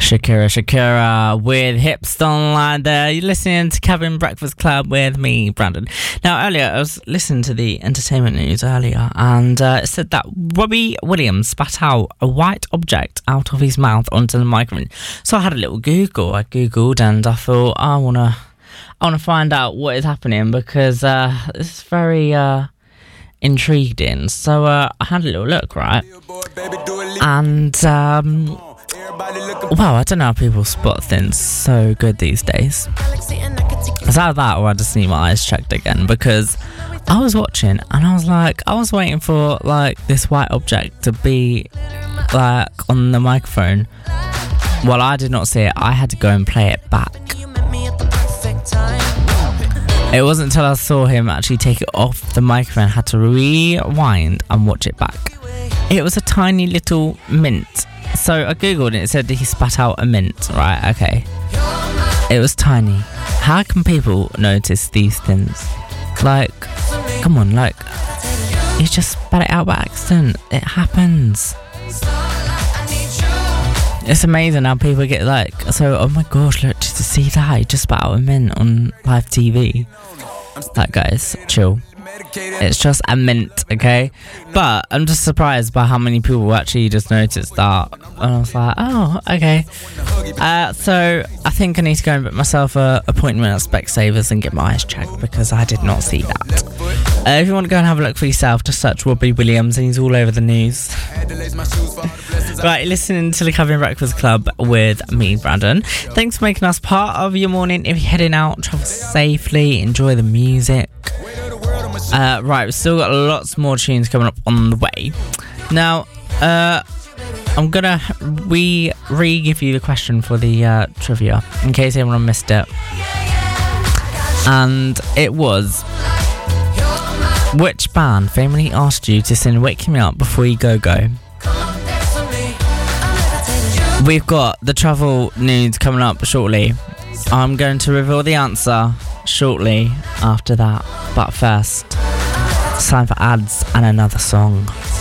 Shakira with Hips Online there. You're listening to Cabin Breakfast Club with me, Brandon. Now, earlier, I was listening to the entertainment news earlier, and it said that Robbie Williams spat out a white object out of his mouth onto the microphone. So I had a little Google. I Googled, and I thought, I want to find out what is happening, because it's very intriguing. So I had a little look, right? And wow, I don't know how people spot things so good these days. It's either that or I just need my eyes checked again, because I was watching and I was waiting for like this white object to be like on the microphone. Well, I did not see it. I had to go and play it back. It wasn't until I saw him actually take it off the microphone, I had to rewind and watch it back. It was a tiny little mint. So I googled it, it said that he spat out a mint, right? Okay. It was tiny. How can people notice these things? Like, come on, like, you just spat it out by accident. It happens. It's amazing how people get like, so, oh my gosh, look, just to see that, he just spat out a mint on live TV. Like, guys, chill. It's just a mint, okay? But I'm just surprised by how many people actually just noticed that. And I was like, oh, okay. So I think I need to go and book myself an appointment at Specsavers and get my eyes checked, because I did not see that. If you want to go and have a look for yourself, just search Robbie Williams and he's all over the news. Right, listening to the Cabin Breakfast Club with me, Brandon. Thanks for making us part of your morning. If you're heading out, travel safely, enjoy the music. Right, we've still got lots more tunes coming up on the way. Now, I'm gonna re-give you the question for the trivia, in case anyone missed it. And it was, which band famously asked you to sing Wake Me Up Before You Go Go? We've got the travel news coming up shortly. I'm going to reveal the answer shortly after that. But first, it's time for ads and another song.